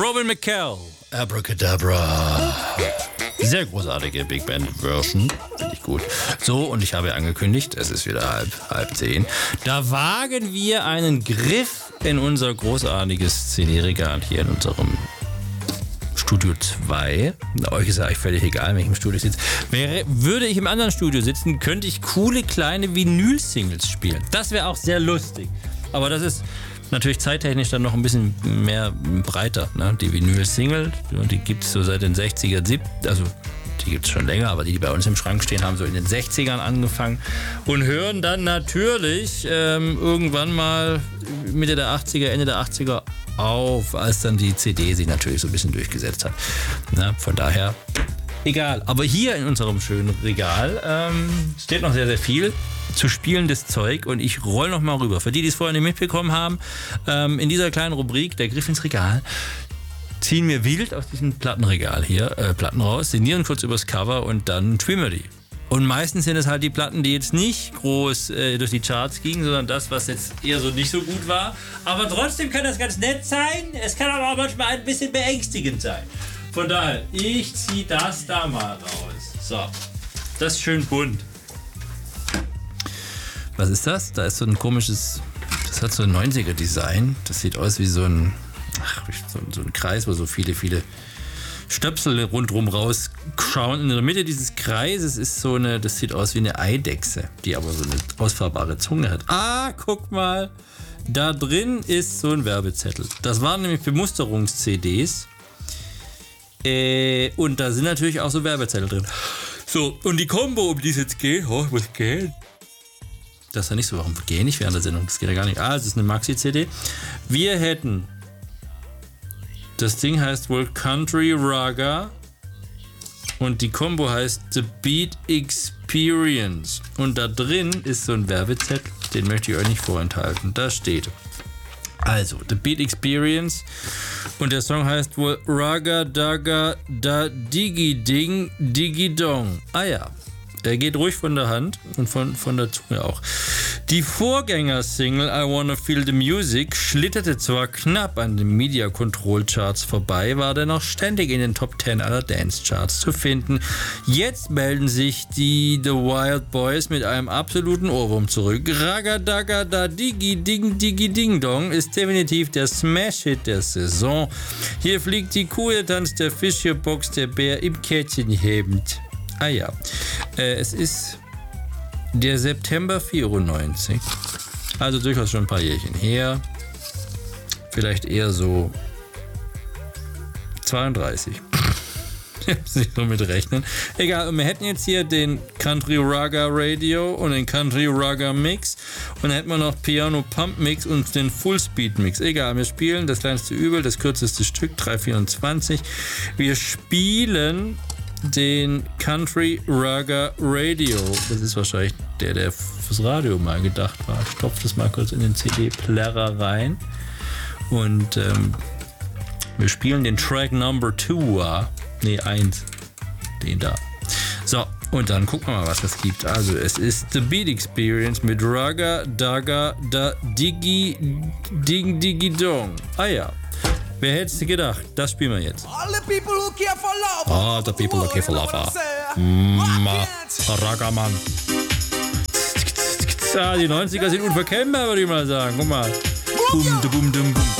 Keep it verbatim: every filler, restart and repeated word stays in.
Robin McCall, Abracadabra. Sehr großartige Big Band Version, finde ich gut. So, und ich habe angekündigt, es ist wieder halb, halb zehn. Da wagen wir einen Griff in unser großartiges C D-Regal hier in unserem Studio zwei. Euch ist ja eigentlich völlig egal, wenn ich im Studio sitze. Wäre, würde ich im anderen Studio sitzen, könnte ich coole kleine Vinyl-Singles spielen. Das wäre auch sehr lustig. Aber das ist natürlich zeittechnisch dann noch ein bisschen mehr breiter. Ne? Die Vinyl-Single, die gibt es so seit den sechziger, siebziger, also die gibt es schon länger, aber die, die bei uns im Schrank stehen, haben so in den sechzigern angefangen und hören dann natürlich ähm, irgendwann mal Mitte der achtziger, Ende der achtziger auf, als dann die C D sich natürlich so ein bisschen durchgesetzt hat. Na, von daher, egal. Aber hier in unserem schönen Regal ähm, steht noch sehr, sehr viel zu spielendes Zeug und ich roll noch mal rüber. Für die, die es vorher nicht mitbekommen haben, ähm, in dieser kleinen Rubrik, der Griff ins Regal, ziehen wir wild aus diesem Plattenregal hier äh, Platten raus, sinnieren kurz übers Cover und dann streamen wir die. Und meistens sind es halt die Platten, die jetzt nicht groß äh, durch die Charts gingen, sondern das, was jetzt eher so nicht so gut war. Aber trotzdem kann das ganz nett sein. Es kann aber auch manchmal ein bisschen beängstigend sein. Von daher, ich ziehe das da mal raus. So, das ist schön bunt. Was ist das? Da ist so ein komisches, das hat so ein neunziger-Design. Das sieht aus wie so ein, ach, so, so ein Kreis, wo so viele, viele Stöpsel rundherum rausschauen. In der Mitte dieses Kreises ist so eine, das sieht aus wie eine Eidechse, die aber so eine ausfahrbare Zunge hat. Ah, guck mal, da drin ist so ein Werbezettel. Das waren nämlich Bemusterungs-C Ds. Äh, und da sind natürlich auch so Werbezettel drin. So, und die Combo, um die es jetzt geht, oh, ich muss gehen. Das ist ja nicht so, warum gehe ich nicht während der Sendung? Das geht ja gar nicht. Ah, es ist eine Maxi-C D. Wir hätten, das Ding heißt wohl Country Raga und die Combo heißt The Beat Experience. Und da drin ist so ein Werbezettel, den möchte ich euch nicht vorenthalten. Da steht also The Beat Experience und der Song heißt wohl Raga Daga Da Digi Ding Digi Dong. Ah ja. Der geht ruhig von der Hand und von, von der Zunge auch. Die Vorgängersingle I Wanna Feel the Music schlitterte zwar knapp an den Media Control Charts vorbei, war dennoch ständig in den Top zehn aller Dance Charts zu finden. Jetzt melden sich die The Wild Boys mit einem absoluten Ohrwurm zurück. Ragadaga da Digi Ding Digi Ding Dong ist definitiv der Smash-Hit der Saison. Hier fliegt die Kuh, hier tanzt der Fisch, hier boxt der Bär im Kettchen hebend. Ah ja, äh, es ist der September vierundneunzig, also durchaus schon ein paar Jährchen her, vielleicht eher so zweiunddreißig. Ich muss nicht so mit rechnen. Egal, wir hätten jetzt hier den Country Raga Radio und den Country Raga Mix und dann hätten wir noch Piano Pump Mix und den Full Speed Mix. Egal, wir spielen das kleinste Übel, das kürzeste Stück, drei vierundzwanzig. Wir spielen den Country Raga Radio. Das ist wahrscheinlich der, der fürs Radio mal gedacht war. Ich stopfe das mal kurz in den C D-Player rein. Und ähm, wir spielen den Track Number zwei. Ne, eins. Den da. So, und dann gucken wir mal, was es gibt. Also, es ist The Beat Experience mit Raga Daga Da Digi Ding Digi Dong. Ah ja. Wer hätte es gedacht? Das spielen wir jetzt. All the people who care for love. Ah, the people who care for love. Ma, Ragaman. Ah, die neunziger sind unverkennbar, würde ich mal sagen. Guck mal. Bum, bum, bum, bum.